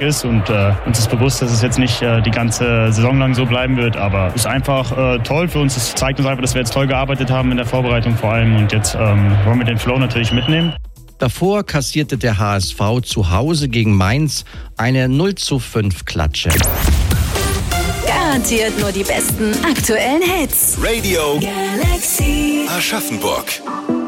ist und uns ist bewusst, dass es jetzt nicht die ganze Saison lang so bleiben wird, aber es ist einfach toll für uns. Es zeigt uns einfach, dass wir jetzt toll gearbeitet haben in der Vorbereitung vor allem und jetzt wollen wir den Flow natürlich mitnehmen. Davor kassierte der HSV zu Hause gegen Mainz eine 0:5 Klatsche. Garantiert nur die besten aktuellen Hits. Radio Galaxy Aschaffenburg.